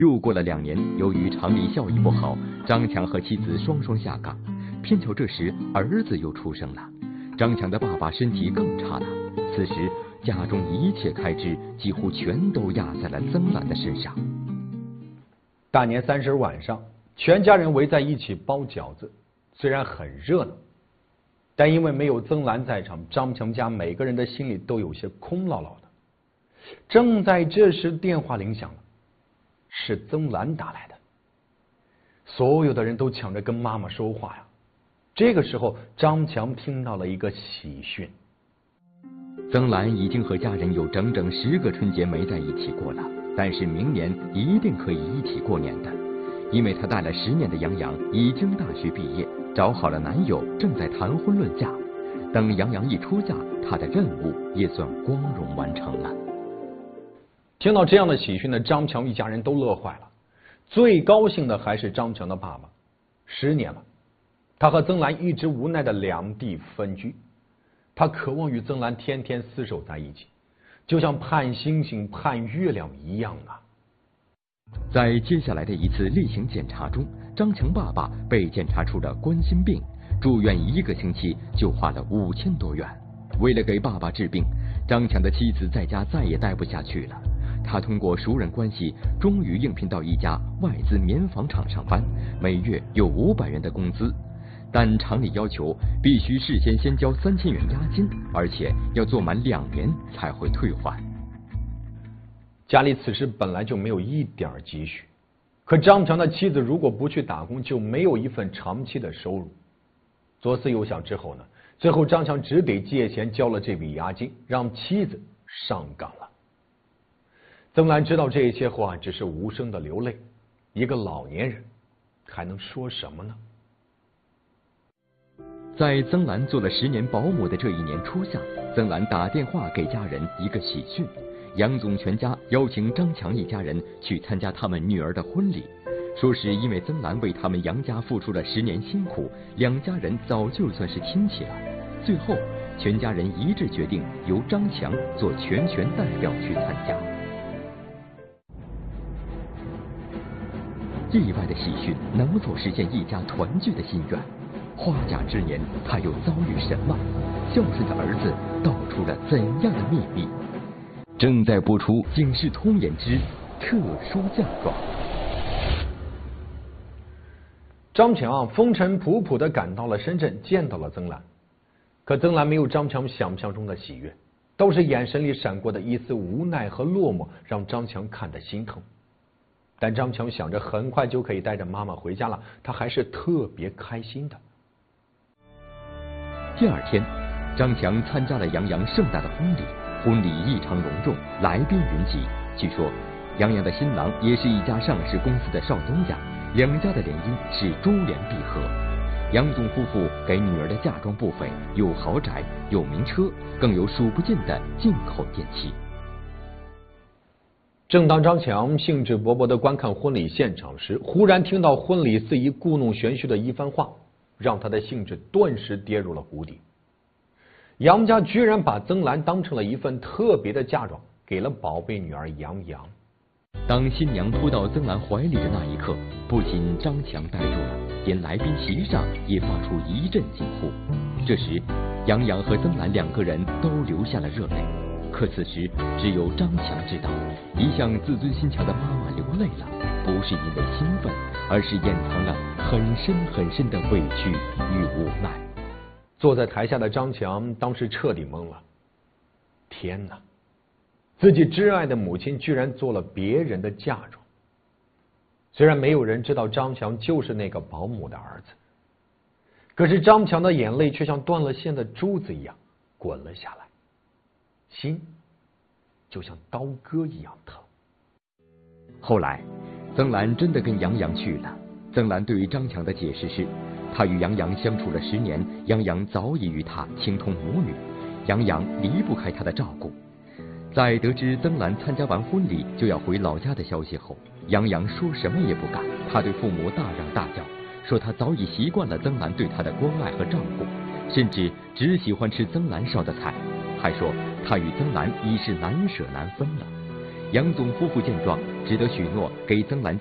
又过了2年，由于厂里效益不好，张强和妻子双双下岗。偏巧这时儿子又出生了，张强的爸爸身体更差了。此时家中一切开支几乎全都压在了曾兰的身上。 大年30晚上，全家人围在一起包饺子，虽然很热闹，但因为没有曾兰在场，张强家每个人的心里都有些空落落的。正在这时，电话铃响了，是曾兰打来的。所有的人都抢着跟妈妈说话呀。这个时候，张强听到了一个喜讯： 曾兰已经和家人有整整10个春节没在一起过了，但是明年一定可以一起过年的，因为她带了10年的杨洋已经大学毕业，找好了男友，正在谈婚论嫁。等杨洋一出嫁，她的任务也算光荣完成了。 听到这样的喜讯呢，张强一家人都乐坏了。最高兴的还是张强的爸爸，10年了，他和曾兰一直无奈的两地分居，他渴望与曾兰天天厮守在一起，就像盼星星盼月亮一样啊。 在接下来的一次例行检查中，张强爸爸被检查出了冠心病，住院1个星期就花了5000多元。为了给爸爸治病，张强的妻子在家再也待不下去了。他通过熟人关系，终于应聘到一家外资棉纺厂上班，每月有500元的工资，但厂里要求必须事先交3000元押金，而且要做满2年才会退还。 家里此时本来就没有一点积蓄，可张强的妻子如果不去打工，就没有一份长期的收入。左思右想之后呢，最后张强只得借钱交了这笔押金，让妻子上岗了。曾兰知道这一切后啊，只是无声的流泪。一个老年人还能说什么呢？ 在曾兰做了10年保姆的这一年初夏，曾兰打电话给家人一个喜讯：杨总全家邀请张强一家人去参加他们女儿的婚礼，说是因为曾兰为他们杨家付出了10年辛苦，两家人早就算是亲戚了。最后，全家人一致决定由张强做全权代表去参加。意外的喜讯能否实现一家团聚的心愿？花甲之年，他又遭遇什么？孝顺的儿子道出了怎样的秘密？正在播出《警世通言之特殊嫁妆》。 张强风尘仆仆地赶到了深圳，见到了曾兰。可曾兰没有张强想象中的喜悦，都是眼神里闪过的一丝无奈和落寞，让张强看得心疼。但张强想着很快就可以带着妈妈回家了，他还是特别开心的。 第2天，张强参加了杨洋盛大的婚礼，婚礼异常隆重，来宾云集。据说，杨洋的新郎也是一家上市公司的少东家，两家的联姻是珠联璧合。杨总夫妇给女儿的嫁妆不菲，有豪宅，有名车，更有数不尽的进口电器。 正当张强兴致勃勃地观看婚礼现场时，忽然听到婚礼司仪故弄玄虚的一番话，让他的兴致顿时跌入了谷底。杨家居然把曾兰当成了一份特别的嫁妆，给了宝贝女儿杨洋。 当新娘扑到曾兰怀里的那一刻，不仅张强呆住了，连来宾席上也发出一阵惊呼。这时，杨洋和曾兰2个人都流下了热泪。可此时，只有张强知道，一向自尊心强的妈妈流泪了，不是因为兴奋，而是掩藏了很深很深的委屈与无奈。 坐在台下的张强当时彻底懵了。天哪！自己挚爱的母亲居然做了别人的嫁妆。虽然没有人知道张强就是那个保姆的儿子，可是张强的眼泪却像断了线的珠子一样滚了下来，心就像刀割一样疼。 后来，曾兰真的跟杨洋去了。曾兰对于张强的解释是，他与杨洋相处了10年，杨洋早已与他情同母女，杨洋离不开他的照顾。在得知曾兰参加完婚礼就要回老家的消息后，杨洋说什么也不敢，他对父母大嚷大叫，说他早已习惯了曾兰对他的关爱和照顾，甚至只喜欢吃曾兰烧的菜，还说他与曾兰已是难舍难分了。 杨总夫妇见状，只得许诺给曾兰